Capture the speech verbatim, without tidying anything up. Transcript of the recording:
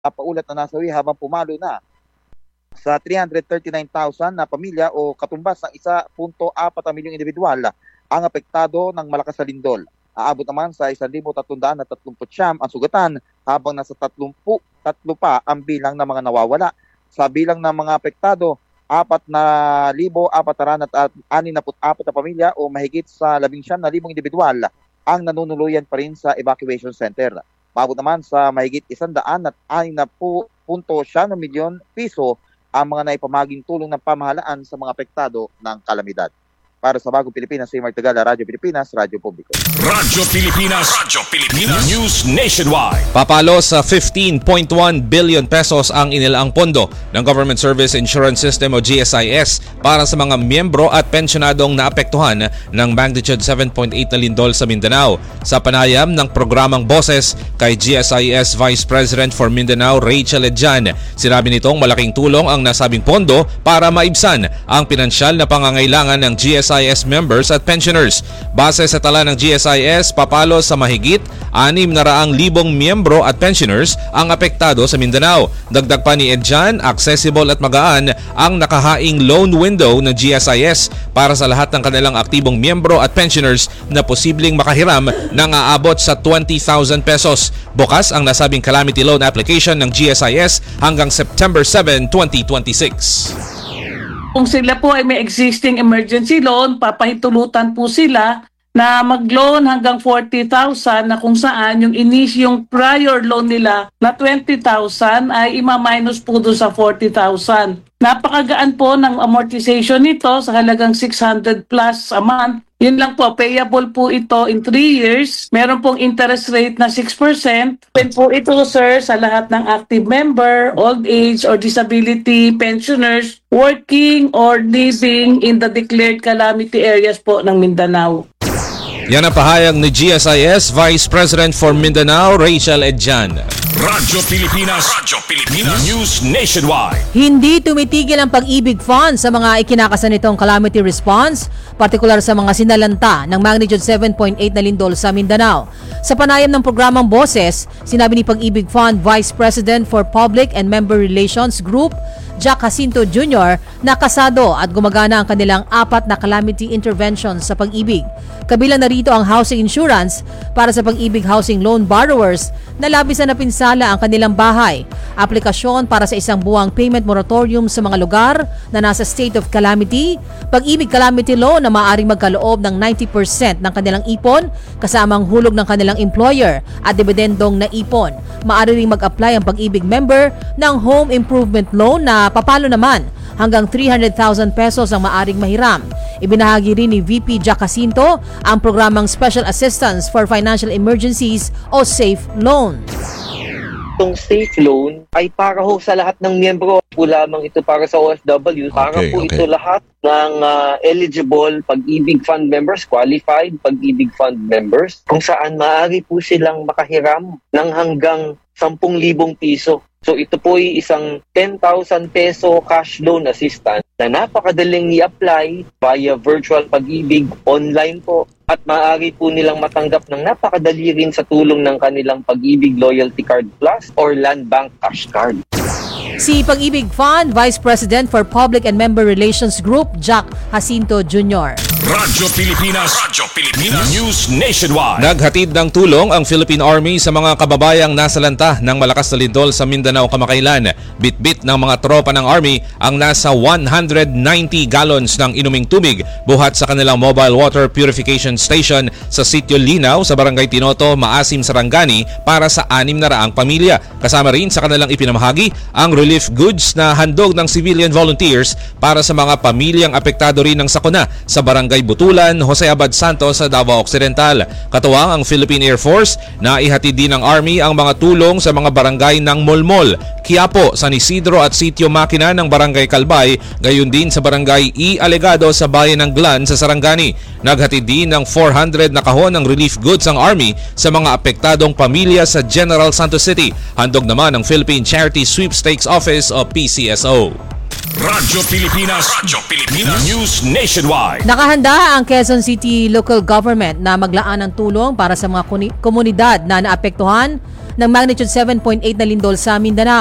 paulat na nasawi habang pumalo na sa three hundred thirty-nine thousand na pamilya o katumbas ng one point four milyong individual ang apektado ng malakas na lindol. Aabot naman sa one thousand three hundred thirty-nine ang sugatan habang nasa thirty-three pa ang bilang ng mga nawawala. Sa bilang ng mga apektado, apat na libo apat at anim na apat na pamilya o mahigit sa labing siyam na libong individual ang nanunuluyan pa rin sa evacuation center. Mabot naman sa mahigit isandaan at anim na punto siyam na milyon piso ang mga naipamaging tulong ng pamahalaan sa mga apektado ng kalamidad. Para sa Bagong Pilipinas, si Mark Tagala, Radyo Pilipinas, Radyo Publiko. Radyo Pilipinas, Radyo Pilipinas, News Nationwide. Papalo sa fifteen point one billion pesos ang inilaang pondo ng Government Service Insurance System o G S I S para sa mga miyembro at pensyonadong naapektuhan ng magnitude seven point eight na lindol sa Mindanao. Sa panayam ng programang Boses kay G S I S Vice President for Mindanao Rachel Edjan, sinabi nitong malaking tulong ang nasabing pondo para maibsan ang pinansyal na pangangailangan ng G S I S members at pensioners. Base sa tala ng G S I S, papalo sa mahigit anim na raang libong miyembro at pensioners ang apektado sa Mindanao. Dagdag pa ni Edjan, accessible at magaan ang nakahaing loan window ng G S I S para sa lahat ng kanilang aktibong miyembro at pensioners na posibleng makahiram ng aabot sa twenty thousand pesos. Bukas ang nasabing calamity loan application ng G S I S hanggang September seventh, twenty twenty-six. Kung sila po ay may existing emergency loan, papahintulutan po sila na mag-loan hanggang forty thousand na kung saan yung inis yung prior loan nila na twenty thousand ay ima-minus po doon sa forty thousand. Napakagaan po ng amortization nito sa halagang six hundred plus a month. Yun lang po, payable po ito in three years. Meron pong interest rate na six percent. Open po ito, sir, sa lahat ng active member, old age or disability pensioners working or living in the declared calamity areas po ng Mindanao. Yan ang pahayag ni G S I S Vice President for Mindanao Rachel Edjan. Radyo Pilipinas, Radyo Pilipinas, News Nationwide. Hindi tumitigil ang Pag-ibig Fund sa mga ikinakasan nitong calamity response, partikular sa mga sinalanta ng magnitude seven point eight na lindol sa Mindanao. Sa panayam ng programang Boses, sinabi ni Pag-ibig Fund Vice President for Public and Member Relations Group, Jack Jacinto Junior, na kasado at gumagana ang kanilang apat na calamity interventions sa Pag-ibig. Kabilang na rito ang housing insurance para sa Pag-ibig housing loan borrowers na labis na napinsala ang kanilang bahay, aplikasyon para sa isang buwang payment moratorium sa mga lugar na nasa state of calamity, Pag-ibig calamity loan na maaaring magkaloob ng ninety percent ng kanilang ipon kasamang hulog ng kanilang employer at dibidendong naipon. Maaari ring mag-apply ang Pag-ibig member ng home improvement loan na papalo naman hanggang three hundred thousand pesos ang maaring mahiram. Ibinahagi rin ni V P Jack Jacinto ang programang Special Assistance for Financial Emergencies o SAFE Loan. Itong SAFE Loan ay para ho sa lahat ng miyembro po lamang ito para sa O F W. Para okay, po okay. ito lahat ng uh, eligible Pag-ibig Fund members, qualified Pag-ibig Fund members, kung saan maaari po silang makahiram ng hanggang ten thousand piso. So ito po ay isang ten thousand peso cash loan assistance na napakadaling i-apply via virtual Pag-ibig online po at maaari po nilang matanggap ng napakadali rin sa tulong ng kanilang Pag-ibig Loyalty Card Plus or Land Bank Cash Card. Si Pag-ibig Fund Vice President for Public and Member Relations Group, Jack Jacinto Junior Radyo Pilipinas, Radyo Pilipinas, News Nationwide. Naghatid ng tulong ang Philippine Army sa mga kababayang nasalanta ng malakas na lindol sa Mindanao kamakailan. Bit-bit ng mga tropa ng Army ang nasa one hundred ninety gallons ng inuming tubig buhat sa kanilang mobile water purification station sa Sitio Linaw sa Barangay Tinoto, Maasim, Sarangani para sa anim na raang pamilya. Kasama rin sa kanilang ipinamahagi ang relief goods na handog ng civilian volunteers para sa mga pamilyang apektado rin ng sakuna sa Barangay Butulan, Jose Abad Santos sa Davao Occidental. Katuwang ang Philippine Air Force na ihatid din ng Army ang mga tulong sa mga barangay ng Molmol, Quiapo, San Isidro at Sitio Makina ng Barangay Kalbay, gayon din sa Barangay I Alegado sa bayan ng Glan sa Sarangani. Naghatid din ng four hundred na kahon ng relief goods ang Army sa mga apektadong pamilya sa General Santos City. Handog naman ng Philippine Charity Sweepstakes Office o P C S O. Radyo Pilipinas, Radyo Pilipinas, News Nationwide. Nakahanda ang Quezon City Local Government na maglaan ng tulong para sa mga komunidad na naapektuhan ng magnitude seven point eight na lindol sa Mindanao.